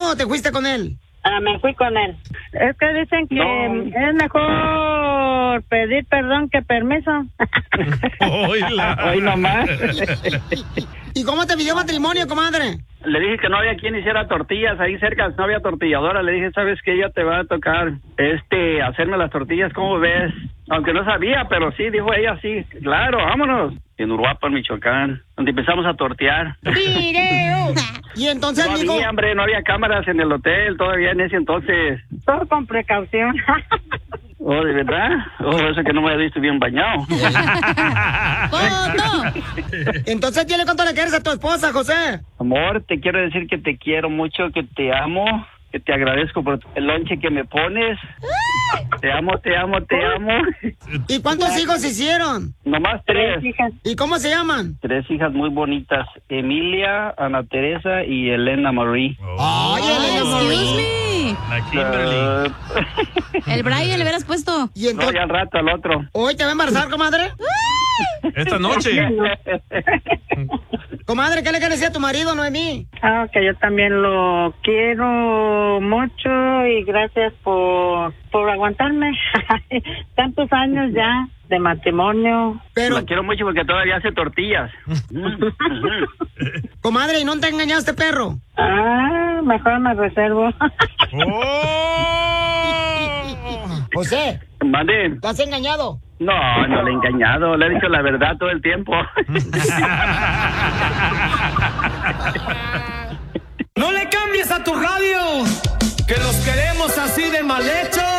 o te fuiste con él? Me fui con él. Es que dicen que es mejor pedir perdón que permiso. Hoy nomás. ¿Y cómo te pidió matrimonio, comadre? Le dije que no había quien hiciera tortillas ahí cerca, no había tortilladora. Le dije, ¿sabes qué? Ya te va a tocar hacerme las tortillas, ¿cómo ves? Aunque no sabía, pero sí, dijo ella, sí, claro, vámonos. En Uruapan, Michoacán, donde empezamos a tortear. ¡Video! Y entonces, no había, hombre, no había cámaras en el hotel todavía en ese entonces. Todo con precaución. Oh, ¿de verdad? Oh, eso que no me había visto bien bañado. Entonces, dile cuánto le quieres a tu esposa, José. Amor, te quiero decir que te quiero mucho, que te amo, que te agradezco por el lonche que me pones. Te amo, te amo, te amo. ¿Y cuántos hijos hicieron? Nomás 3 hijas. ¿Y cómo se llaman? 3 hijas muy bonitas. Emilia, Ana Teresa y Elena Marie. ¡Ay, Elena Marie! La Kimberly. El Brian le hubieras puesto. ¿Y entonces? No, ya al rato, al otro. ¿Hoy te va a embarazar, comadre? Esta noche. Comadre, ¿qué le quieres decir a tu marido, Noemí? Que yo también lo quiero mucho y gracias por aguantarme. Tantos años ya de matrimonio. Pero la quiero mucho porque todavía hace tortillas. Comadre, ¿y no te ha engañado este perro? Mejor me reservo. José. Mande. ¿Te has engañado? No, no le he engañado, le he dicho la verdad todo el tiempo. No le cambies a tu radio, que los queremos así de mal hecho.